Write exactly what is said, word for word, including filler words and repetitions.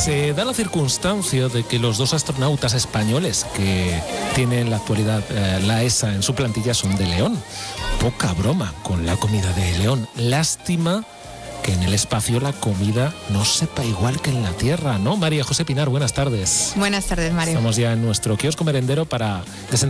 Se da la circunstancia de que los dos astronautas españoles que tiene en la actualidad eh, la E S A en su plantilla son de León. Poca broma con la comida de León. Lástima que en el espacio la comida no sepa igual que en la Tierra, ¿no? María José Pinar, buenas tardes. Buenas tardes, Mario. Estamos ya en nuestro kiosco merendero para desenterrar